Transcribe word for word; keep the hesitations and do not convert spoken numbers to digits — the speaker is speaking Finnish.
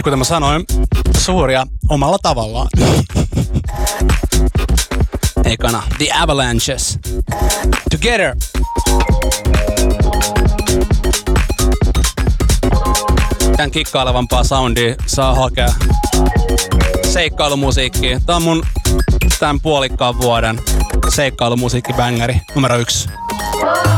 kuten mä sanoin, suuria omalla tavallaan. Ekana The Avalanches. Together. Tän kikkailevampaa soundia saa hakea seikkailumusiikkiin. Tää on mun tän puolikkaan vuoden seikkailumusiikkibängäri numero yksi.